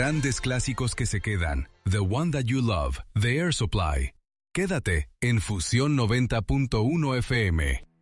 Grandes clásicos que se quedan. The One That You Love, The Air Supply. Quédate en Fusión 90.1 FM.